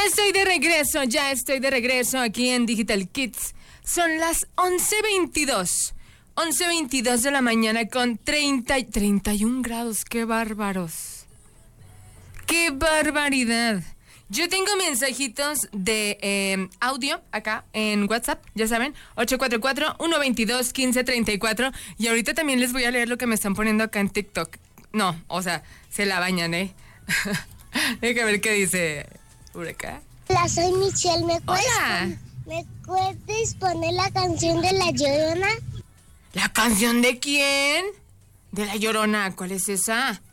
Ya estoy de regreso aquí en Digital Kids. Son las 11:22 de la mañana con 31 grados. ¡Qué bárbaros! ¡Qué barbaridad! Yo tengo mensajitos de audio acá en WhatsApp, ya saben, 844-122-1534. Y ahorita también les voy a leer lo que me están poniendo acá en TikTok. No, o sea, se la bañan, ¿eh? Déjame ver qué dice Huracán. Hola, soy Michelle. ¿Me Hola. puedes poner la canción de La Llorona? ¿La canción de quién? De La Llorona. ¿Cuál es esa?